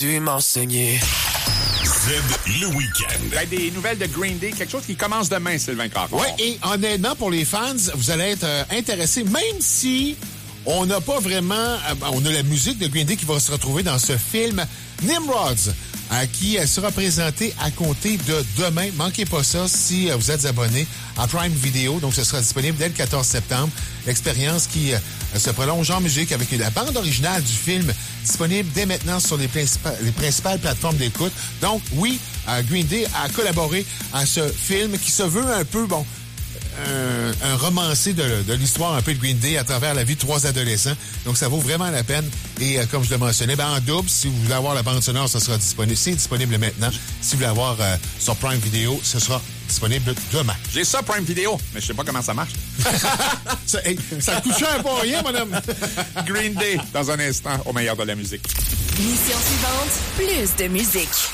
Tu m'enseigner. Le week-end. Ben, des nouvelles de Green Day, quelque chose qui commence demain, Sylvain Caron. Oui, et honnêtement, pour les fans, vous allez être intéressés, même si on n'a pas vraiment... on a la musique de Green Day qui va se retrouver dans ce film Nimrods, qui sera présenté à compter de demain. Manquez pas ça si vous êtes abonné à Prime Video. Donc, ce sera disponible dès le 14 septembre. L'expérience qui se prolonge en musique avec la bande originale du film disponible dès maintenant sur les principales plateformes d'écoute. Donc, oui, Green Day a collaboré à ce film qui se veut un peu, un romancé de l'histoire un peu de Green Day à travers la vie de 3 adolescents. Donc, ça vaut vraiment la peine. Et comme je le mentionnais, en double, si vous voulez avoir la bande sonore, ça sera disponible. C'est disponible maintenant. Si vous voulez avoir sur Prime Video, ce sera disponible demain. J'ai ça, Prime Video, mais je sais pas comment ça marche. ça coûte cher pour rien, madame. Green Day, dans un instant, au meilleur de la musique. Mission suivante, plus de musique.